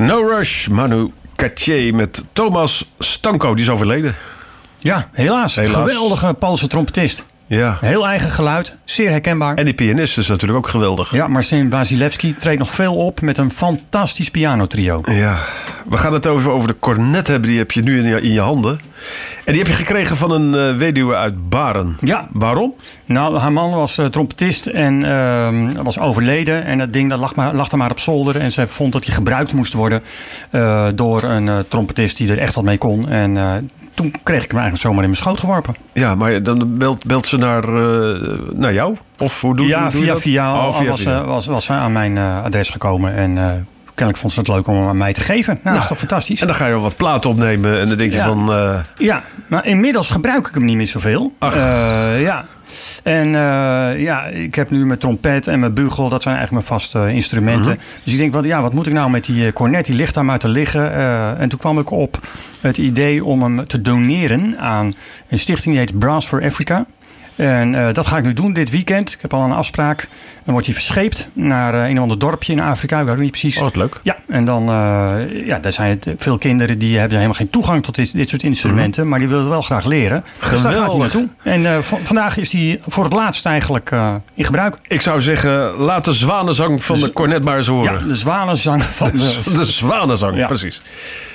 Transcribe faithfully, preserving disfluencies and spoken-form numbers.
No Rush, Manu Katché met Thomas Stanko, die is overleden. Ja, helaas. helaas. Geweldige Poolse trompetist. Ja. Heel eigen geluid, zeer herkenbaar. En die pianist is natuurlijk ook geweldig. Ja, Marcin Wasilewski treedt nog veel op met een fantastisch pianotrio. Ja, we gaan het over, over de cornet hebben. Die heb je nu in je, in je handen. En die heb je gekregen van een uh, weduwe uit Baren. Ja. Waarom? Nou, haar man was uh, trompetist en uh, was overleden. En dat ding dat lag, maar, lag er maar op zolder. En ze vond dat hij gebruikt moest worden uh, door een uh, trompetist die er echt wat mee kon. En uh, toen kreeg ik hem eigenlijk zomaar in mijn schoot geworpen. Ja, maar dan belt, belt ze naar, uh, naar jou? Of hoe doe, ja, hoe doe via, je dat? via, oh, via, was, via. Uh, was, was ze aan mijn uh, adres gekomen. En uh, kennelijk vond ze het leuk om hem aan mij te geven. Nou, nou, dat is toch fantastisch. En dan ga je wel wat platen opnemen. En dan denk je ja. van... Uh... Ja, maar inmiddels gebruik ik hem niet meer zoveel. Ach. Uh, ja. En uh, ja, ik heb nu mijn trompet en mijn bugel. Dat zijn eigenlijk mijn vaste instrumenten. Mm-hmm. Dus ik denk, wat, ja, wat moet ik nou met die cornet? Die ligt daar maar te liggen. Uh, en toen kwam ik op het idee om hem te doneren aan een stichting die heet Brass for Africa. En uh, dat ga ik nu doen dit weekend. Ik heb al een afspraak. Dan wordt hij verscheept naar uh, een of ander dorpje in Afrika. Ik weet niet precies. Oh, wat leuk. Ja, en dan uh, ja, daar zijn veel kinderen die hebben helemaal geen toegang tot dit, dit soort instrumenten. Mm-hmm. Maar die willen het wel graag leren. Geweldig. Dus daar gaat hij naartoe. En uh, v- vandaag is hij voor het laatst eigenlijk uh, in gebruik. Ik zou zeggen, laat de zwanenzang van de cornet maar eens horen. Ja, de zwanenzang van de... De, de zwanenzang, ja. precies.